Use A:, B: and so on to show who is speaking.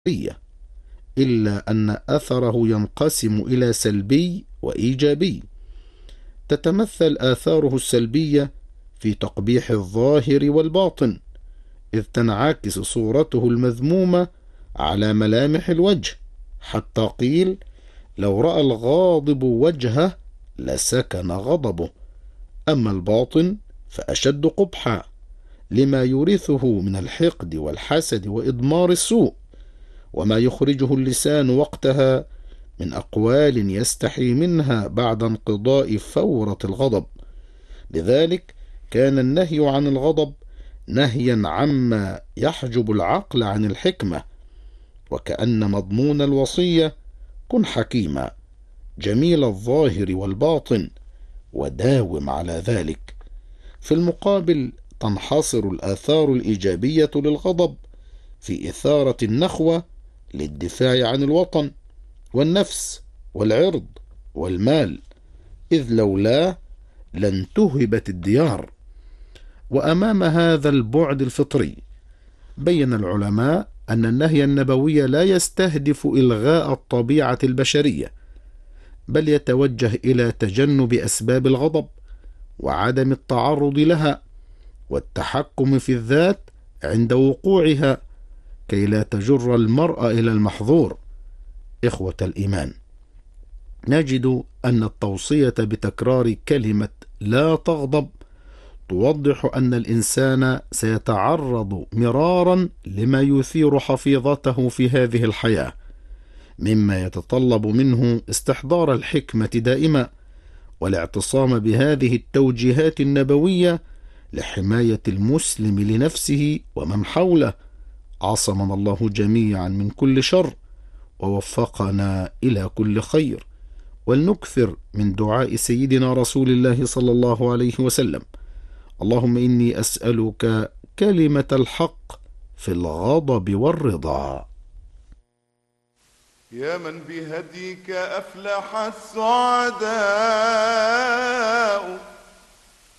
A: إلا أن أثره ينقسم إلى سلبي وإيجابي. تتمثل آثاره السلبية في تقبيح الظاهر والباطن، إذ تنعكس صورته المذمومة على ملامح الوجه، حتى قيل: لو رأى الغاضب وجهه لسكن غضبه. أما الباطن فأشد قبحا، لما يورثه من الحقد والحسد وإضمار السوء، وما يخرجه اللسان وقتها من أقوال يستحي منها بعد انقضاء فورة الغضب. لذلك كان النهي عن الغضب نهيا عما يحجب العقل عن الحكمة، وكأن مضمون الوصية: كن حكيما جميل الظاهر والباطن وداوم على ذلك. في المقابل تنحصر الآثار الإيجابية للغضب في إثارة النخوة للدفاع عن الوطن والنفس والعرض والمال، إذ لولاه لانتهبت الديار. وأمام هذا البعد الفطري بين العلماء أن النهي النبوي لا يستهدف إلغاء الطبيعة البشرية، بل يتوجه إلى تجنب أسباب الغضب وعدم التعرض لها والتحكم في الذات عند وقوعها، كي لا تجر المرء إلى المحظور. إخوة الإيمان، نجد أن التوصية بتكرار كلمة لا تغضب توضح أن الإنسان سيتعرض مرارا لما يثير حفيظته في هذه الحياة، مما يتطلب منه استحضار الحكمة دائما، والاعتصام بهذه التوجيهات النبوية لحماية المسلم لنفسه ومن حوله. عصمنا الله جميعا من كل شر، ووفقنا إلى كل خير. ولنكثر من دعاء سيدنا رسول الله صلى الله عليه وسلم: اللهم إني أسألك كلمة الحق في الغضب والرضا.
B: يا من بهديك أفلح السعداء،